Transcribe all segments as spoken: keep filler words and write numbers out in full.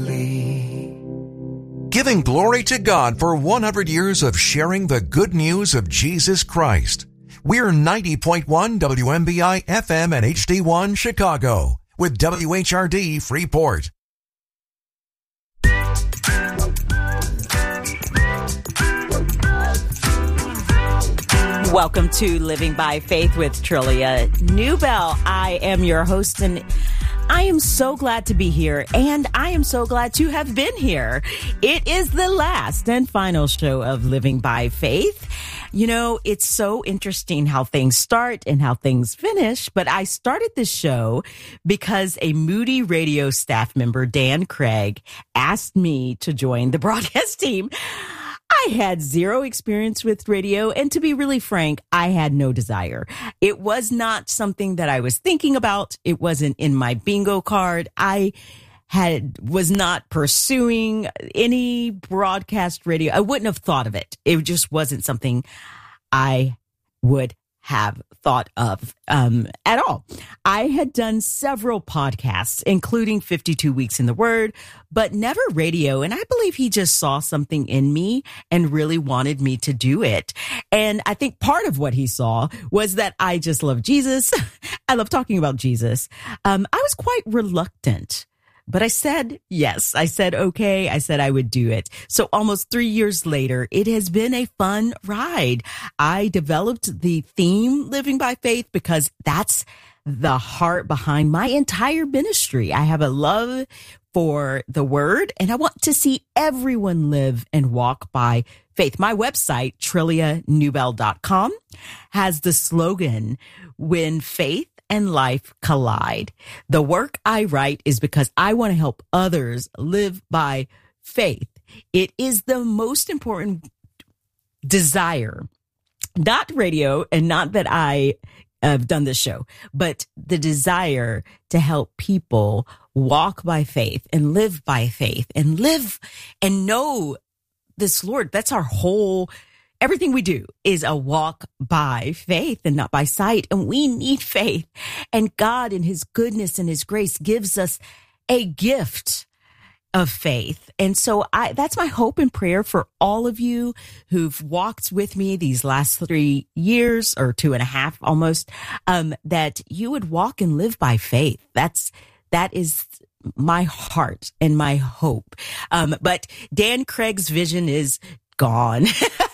Giving glory to God for one hundred years of sharing the good news of Jesus Christ. We're ninety point one W M B I F M and H D one Chicago with W H R D Freeport. Welcome to Living by Faith with Trillia Newbell. I am your host, and I am so glad to be here, and I am so glad to have been here. It is the last and final show of Living by Faith. You know, it's so interesting how things start and how things finish, but I started this show because a Moody Radio staff member, Dan Craig, asked me to join the broadcast team. I had zero experience with radio, and to be really frank, I had no desire. It was not something that I was thinking about. It wasn't in my bingo card. I had was not pursuing any broadcast radio. I wouldn't have thought of it. It just wasn't something I would have thought of um, at all. I had done several podcasts, including fifty-two Weeks in the Word, but never radio. And I believe he just saw something in me and really wanted me to do it. And I think part of what he saw was that I just love Jesus. I love talking about Jesus. Um, I was quite reluctant, but I said yes. I said, okay. I said I would do it. So almost three years later, it has been a fun ride. I developed the theme Living by Faith because that's the heart behind my entire ministry. I have a love for the word, and I want to see everyone live and walk by faith. My website, trillia newbell dot com, has the slogan, "When faith and life collide." The work I write is because I want to help others live by faith. It is the most important desire, not radio, and not that I have done this show, but the desire to help people walk by faith and live by faith and live and know this Lord. That's our whole Everything we do is a walk by faith and not by sight. And we need faith. And God in his goodness and his grace gives us a gift of faith. And so I, that's my hope and prayer for all of you who've walked with me these last three years or two and a half almost, um, that you would walk and live by faith. That's, that is my heart and my hope. Um, but Dan Craig's vision is gone.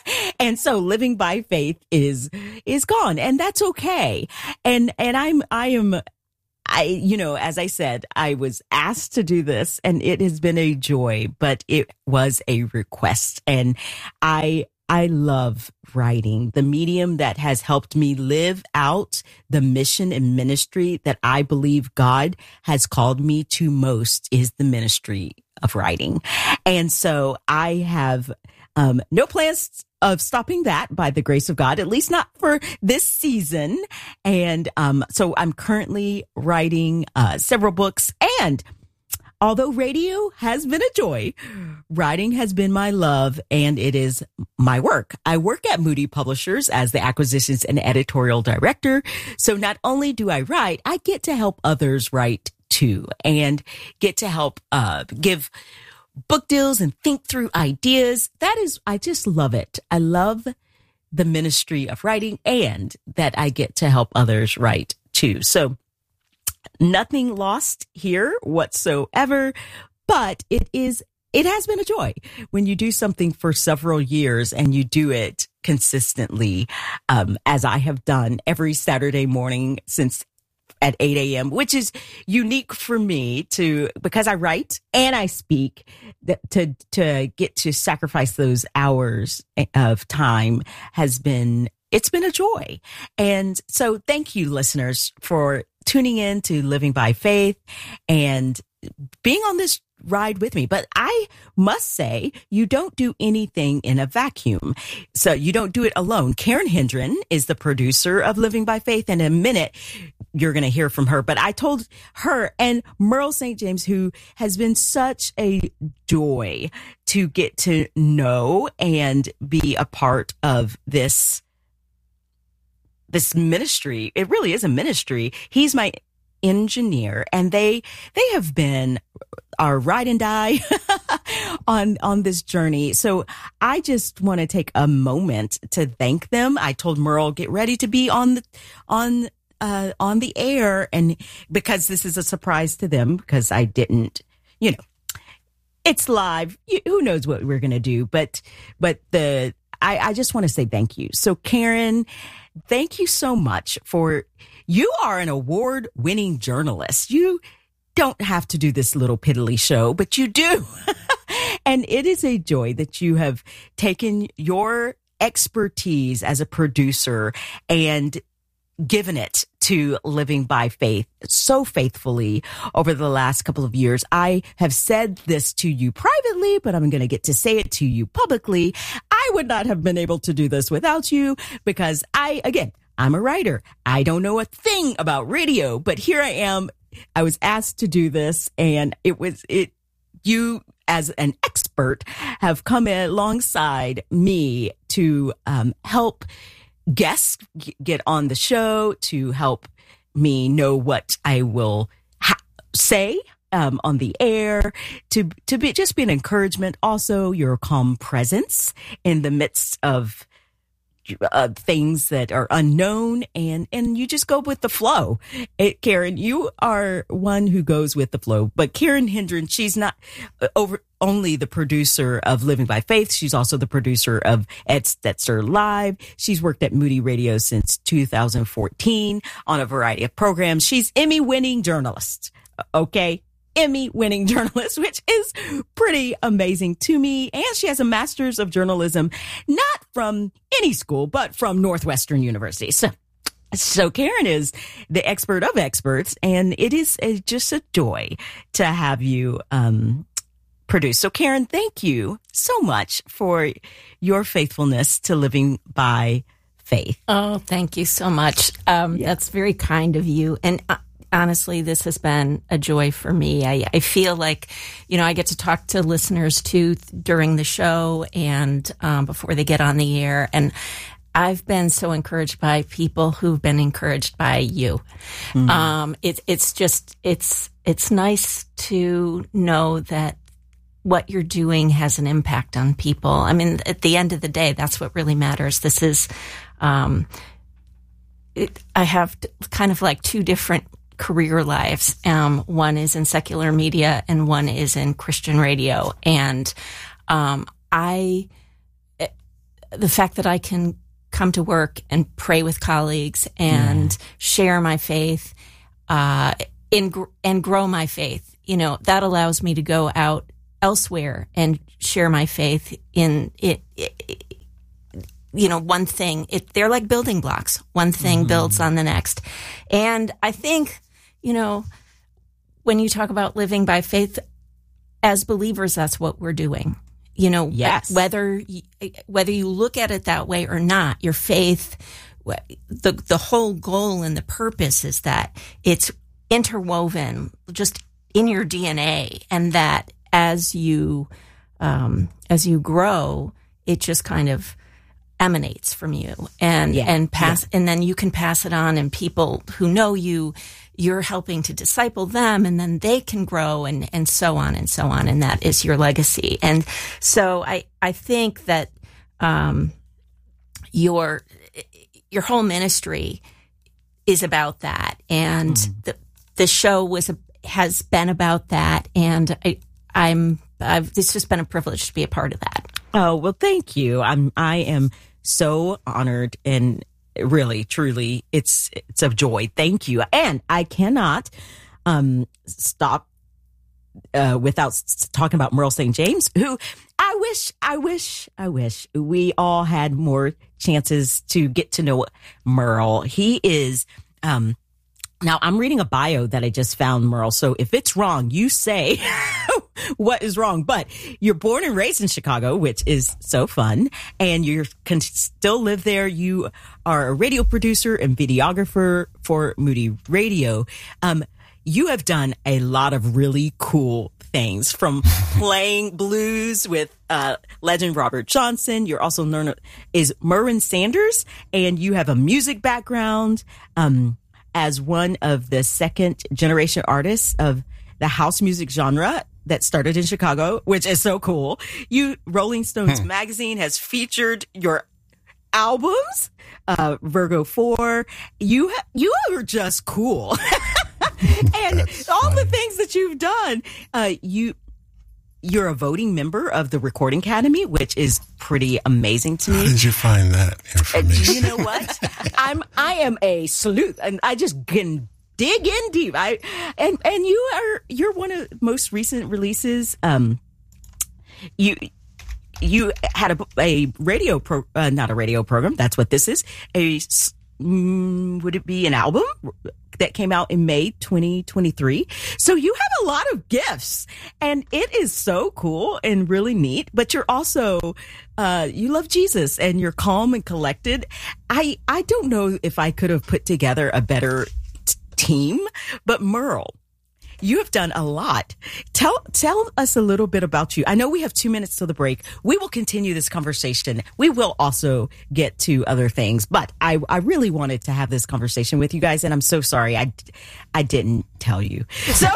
And so living by faith is, is gone, and that's okay. And, and I'm, I am, I, you know, as I said, I was asked to do this, and it has been a joy, but it was a request. And I, I love writing, the medium that has helped me live out the mission and ministry that I believe God has called me to most is the ministry of writing. And so I have, um, no plans of stopping that by the grace of God, at least not for this season. And um, so I'm currently writing uh, several books. And although radio has been a joy, writing has been my love, and it is my work. I work at Moody Publishers as the acquisitions and editorial director. So not only do I write, I get to help others write too, and get to help uh, give book deals and think through ideas. That is, I just love it. I love the ministry of writing, and that I get to help others write too. So nothing lost here whatsoever, but it is, it has been a joy when you do something for several years and you do it consistently, um, as I have done every Saturday morning since at eight a.m., which is unique for me to, because I write and I speak, that to, to get to sacrifice those hours of time has been, it's been a joy. And so thank you, listeners, for tuning in to Living by Faith and being on this ride with me. But I must say, you don't do anything in a vacuum. So you don't do it alone. Karen Hendren is the producer of Living by Faith. In a minute, you're going to hear from her. But I told her and Merle Saint James, who has been such a joy to get to know and be a part of this, this ministry. It really is a ministry. He's my engineer, and they they have been our ride and die on on this journey. So I just want to take a moment to thank them. I told Merle, get ready to be on the on uh, on the air, and because this is a surprise to them, because I didn't, you know, it's live. You, who knows what we're gonna do? But but the I, I just want to say thank you. So Karen, thank you so much for. You are an award-winning journalist. You don't have to do this little piddly show, but you do. And it is a joy that you have taken your expertise as a producer and given it to Living by Faith so faithfully over the last couple of years. I have said this to you privately, but I'm going to get to say it to you publicly. I would not have been able to do this without you, because I, again, I'm a writer. I don't know a thing about radio, but here I am. I was asked to do this, and it was it. You, as an expert, have come alongside me to um, help guests get on the show, to help me know what I will ha- say um, on the air, to to be just be an encouragement. Also, your calm presence in the midst of Uh, things that are unknown, and and you just go with the flow. It, Karen, you are one who goes with the flow. But Karen Hendren, she's not over only the producer of Living by Faith. She's also the producer of Ed Stetzer Live. She's worked at Moody Radio since two thousand fourteen on a variety of programs. She's Emmy-winning journalist. Okay. Emmy-winning journalist, which is pretty amazing to me. And she has a master's of journalism, not from any school, but from Northwestern University. So, so Karen is the expert of experts, and it is a, just a joy to have you um, produce. So, Karen, thank you so much for your faithfulness to Living by Faith. Oh, thank you so much. Um, yeah. That's very kind of you. And uh, honestly, this has been a joy for me. I, I feel like, you know, I get to talk to listeners too during the show and um, before they get on the air. And I've been so encouraged by people who've been encouraged by you. Mm-hmm. Um, it, it's just, it's, it's nice to know that what you're doing has an impact on people. I mean, at the end of the day, that's what really matters. This is, um, it, I have kind of like two different career lives. Um, one is in secular media and one is in Christian radio. And um, I, the fact that I can come to work and pray with colleagues and yeah. share my faith uh, in, and grow my faith, you know, that allows me to go out elsewhere and share my faith in it. it you know, one thing, it, they're like building blocks. One thing mm-hmm. builds on the next. And I think, you know, when you talk about living by faith, as believers, that's what we're doing. You know, yes. whether whether you look at it that way or not, your faith, the the whole goal and the purpose is that it's interwoven just in your D N A, and that as you um, as you grow, it just kind of emanates from you and yeah. and pass yeah. and then you can pass it on, and people who know you, you're helping to disciple them, and then they can grow, and and so on and so on, and that is your legacy. And so I I think that um your your whole ministry is about that, and mm. the the show was a, has been about that, and I I'm I've it's just been a privilege to be a part of that. Oh, well, thank you. I'm I am so honored, and really, truly, it's it's a joy. Thank you. And I cannot um, stop uh, without s- talking about Merle Saint James, who I wish, I wish, I wish we all had more chances to get to know Merle. He is. Um, now, I'm reading a bio that I just found, Merle. So if it's wrong, you say what is wrong. But you're born and raised in Chicago, which is so fun. And you can still live there. You are a radio producer and videographer for Moody Radio. Um, you have done a lot of really cool things, from playing blues with uh, legend Robert Johnson. You're also known as Merwin Sanders, and you have a music background. Um as one of the second generation artists of the house music genre that started in Chicago, which is so cool. You, Rolling Stones hmm. magazine has featured your albums, uh, Virgo four. You, you are just cool. And That's all funny. The things that you've done, uh, you, you're a voting member of the Recording Academy, which is pretty amazing to me. How did you find that information? Uh, you know what? I'm, I am a sleuth, and I just can dig in deep. I, and, and you are, you're one of the most recent releases. Um, you, you had a, a radio pro, uh, not a radio program. That's what this is. A, mm, would it be an album that came out in May twenty twenty-three? So you have a lot of gifts, and it is so cool and really neat. But you're also, uh, you love Jesus, and you're calm and collected. I, I don't know if I could have put together a better t- team, but Merle, you have done a lot. Tell tell us a little bit about you. I know we have two minutes till the break. We will continue this conversation. We will also get to other things, but I, I really wanted to have this conversation with you guys, and I'm so sorry I, I didn't tell you. So,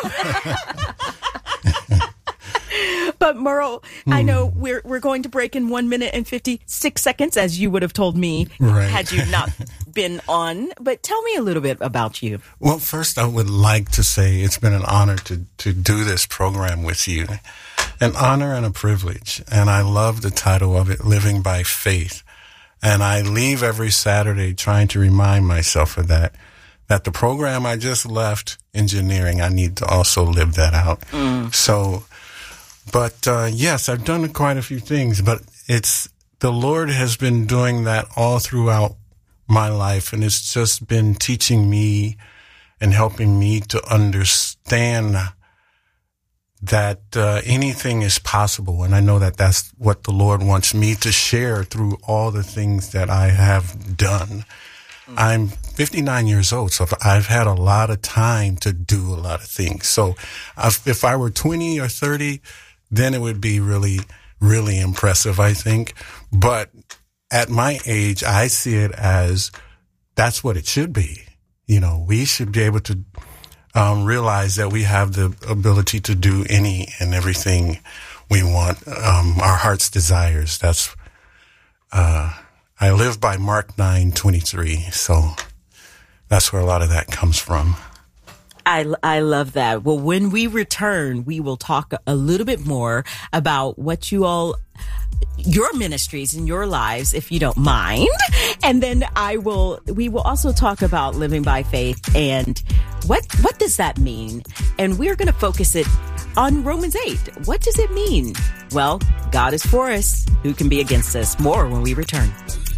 but Merle, hmm. I know we're we're going to break in one minute and fifty-six seconds, as you would have told me right. had you not been on. But tell me a little bit about you. Well, first, I would like to say it's been an honor to, to do this program with you. An honor and a privilege. And I love the title of it, Living by Faith. And I leave every Saturday trying to remind myself of that, that the program I just left, engineering, I need to also live that out. Mm. So, but uh, yes, I've done quite a few things, but it's, the Lord has been doing that all throughout my life, and it's just been teaching me and helping me to understand that uh, anything is possible. And I know that that's what the Lord wants me to share through all the things that I have done. Mm-hmm. I'm fifty-nine years old, so I've had a lot of time to do a lot of things. So if I were twenty or thirty, then it would be really, really impressive, I think. But at my age, I see it as that's what it should be. You know, we should be able to um, realize that we have the ability to do any and everything we want, um, our heart's desires. That's, uh, I live by Mark nine twenty-three, so that's where a lot of that comes from. I, I love that. Well, when we return, we will talk a little bit more about what you all, your ministries and your lives, if you don't mind. And then I will, we will also talk about living by faith and what, what does that mean? And we're going to focus it on Romans eight. What does it mean? Well, God is for us. Who can be against us? More when we return.